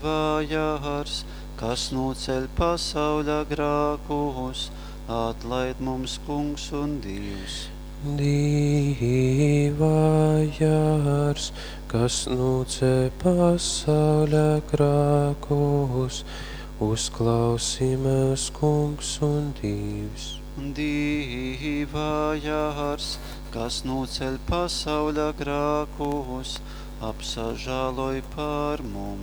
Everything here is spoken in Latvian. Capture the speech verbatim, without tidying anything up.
Vājārs, kas noceļ pasauļa grākus, atlaid mums Kungs un Dievs. Dīvājārs, kas noceļ pasauļa grākus, uzklausī mēs Kungs un Dievs. Dīvājārs, kas noceļ pasauļa grākus, apsažāloj par mums.